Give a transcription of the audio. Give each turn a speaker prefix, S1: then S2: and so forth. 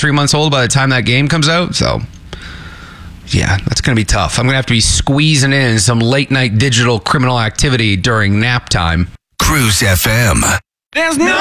S1: 3 months old by the time that game comes out. So, yeah, that's going to be tough. I'm going to have to be squeezing in some late-night digital criminal activity during nap time.
S2: Cruise FM.
S3: There's no